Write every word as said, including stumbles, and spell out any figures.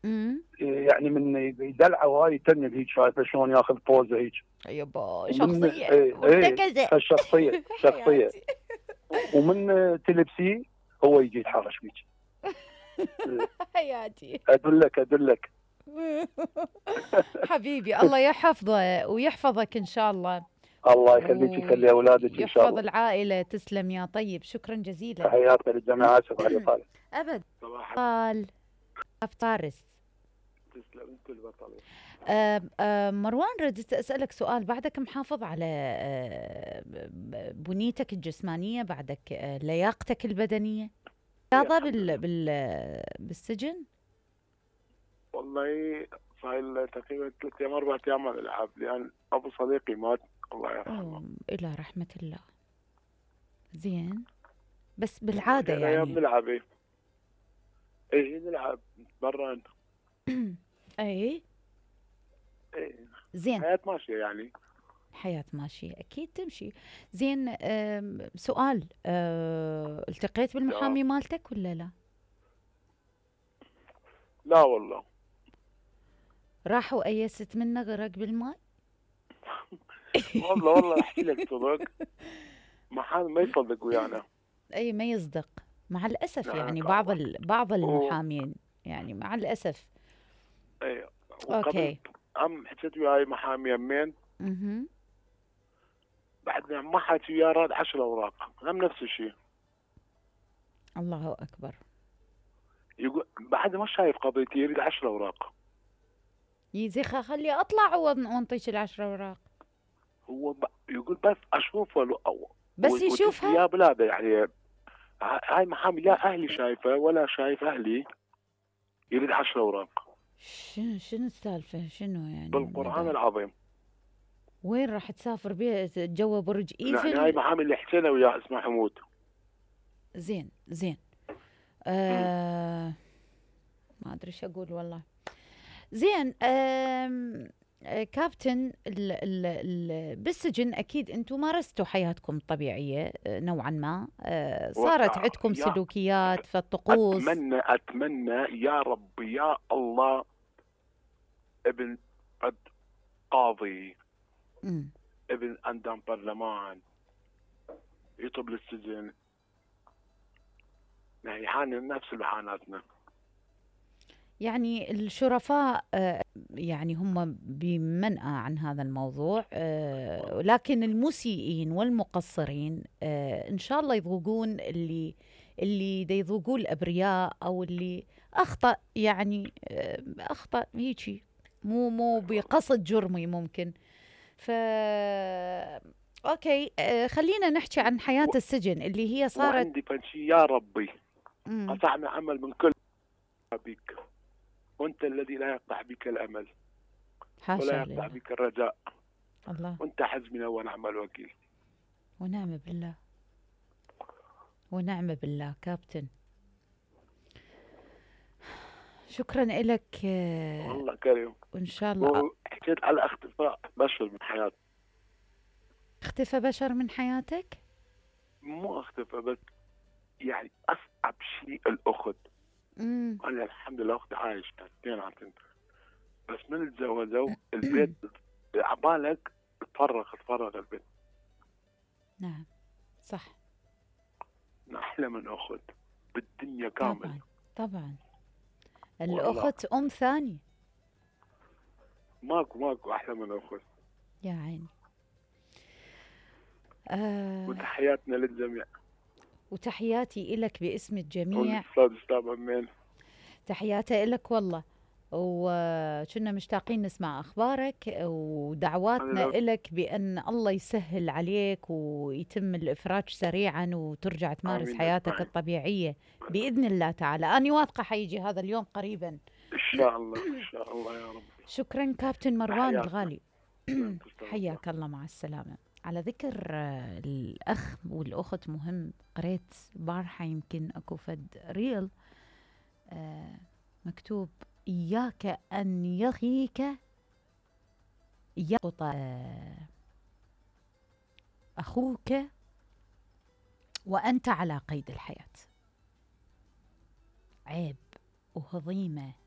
امم يعني من يدلع وهاي يتنق هيك، شايفه شلون ياخذ بوزه هيك. يبا ومن شخصية ايه ايه مرتكزة. هالشخصيه شخصيه. حياتي. ومن تلبسيه هو يجي يتحرش بيك. حياتي. ادلك ادلك. حبيبي الله يحفظه ويحفظك إن شاء الله، الله يخليك يخلي اولادك ان شاء ويحفظ الله. العائلة. تسلم يا طيب، شكرا جزيلا. تحياتي للجميع، اسف على الاطاله. أبد. صباح قال فارس. تسلم انت البطل. آه، آه، مروان، ردت أسألك سؤال. بعدك محافظ على آه، بنيتك الجسمانية، بعدك آه، لياقتك البدنية؟ رياضة بال بال بالسجن؟ والله صار له تقريبا ثلاث ايام اربع ايام على الالعاب، لان ابو صديقي مات الله يرحمه. أوه، إلى رحمة الله. زين، بس بالعادة يعني ايام يعني. نلعب ايه ايه نلعب نتمرن. أي ايه زين. حياة ماشية يعني. حياة ماشية أكيد تمشي. زين، آم، سؤال، آه، التقيت تمام. بالمحامي مالتك ولا لا؟ لا والله. راحوا أيست منه غرق بالماء؟ والله والله احكي لك صدق، ما حد ما يصدق ويانا. أي ما يصدق، مع الأسف نعم يعني بعض والله. ال... بعض و... المحامين، يعني مع الأسف. ايه وقبل أوكي. ام حكيت وياي محامي يمين، اها. بعدنا ما حكي وياه راد عشر اوراق هم نفس الشيء. الله أكبر. يقول بعد ما شايف قضيتي يريد عشر اوراق. يزي خ- خلي أطلع وأن- وأنطيش العشرة أوراق. هو ب... يقول بس اشوفه لو أو... بس وتدري يشوفها. يا بلاده يعني. ه- هاي محامي لا اهلي شايفه ولا شايف اهلي، يريد عشر اوراق شنو شنو السالفة، شنو يعني بالقران المدار؟ العظيم. وين راح تسافر بيه جوا برج يعني هاي إيفل؟ محامي اللي حكينا وياه اسمه حمود. زين زين. مم. آه ما أدري إيش أقول والله. زين. آم، آه، كابتن، ال ال ال بالسجن اكيد انتم مارستوا حياتكم الطبيعيه آه، نوعا ما، آه، و... صارت عندكم يا سلوكيات فالطقوس. اتمنى اتمنى يا رب يا الله ابن قد قاضي، مم. ابن اندام برلمان يطب للسجن، يعني حان نفس حالاتنا. يعني الشرفاء آه، يعني هم بمنأى عن هذا الموضوع، آه، لكن المسيئين والمقصرين آه، ان شاء الله يذوقون اللي اللي دا يذوقوه الابرياء، او اللي اخطأ يعني آه، اخطأ هيجي، مو مو بقصد جرمي ممكن. ف اوكي، آه، خلينا نحكي عن حياة و... السجن اللي هي صارت. وعندي فنشي يا ربي مم. قطعنا عمل من كل بك، وانت الذي لا يقطع بك الامل حاشا ولا يقطع لله. بك الرجاء، الله. وانت حزبنا ونعم الوكيل. ونعم بالله. ونعم بالله كابتن. شكرا لك. آه، والله كريم. وإن شاء الله. وحكيت على اختفاء بشر من حياتي. اختفى بشر من حياتك؟ مو اختفى بس يعني اصعب شيء الاخت. امم انا الحمد لله اختي عايشه اثنين عن بس من تزوجوا البيت عبالك تفرغ تفرغ البيت. نعم صح. احلى من اخت بالدنيا كامل. طبعا طبعا. والله الأخت أم ثاني. ماكو ماكو احلى من اخت. يا عيني. آه. وتحياتنا للجميع. وتحياتي إلك باسم الجميع. والاستاذ اسلام همين. تحياتي إلك والله، وكنا مشتاقين نسمع أخبارك، ودعواتنا انا إلك بأن الله يسهل عليك ويتم الإفراج سريعا وترجع تمارس امين حياتك اجمعين الطبيعية بإذن الله تعالى. أنا واثقة حيجي هذا اليوم قريبا. ان شاء الله ان شاء الله يا رب. شكرا كابتن مروان تحياتنا. الغالي. تسلم تسلم والله. حياك الله، مع السلامة. على ذكر آه، الأخ والأخت، مهم قريت بارحة يمكن أكو فد ريل آه، مكتوب: إياك أن يخيك يسقط آه، أخوك وأنت على قيد الحياة. عيب وهضيمة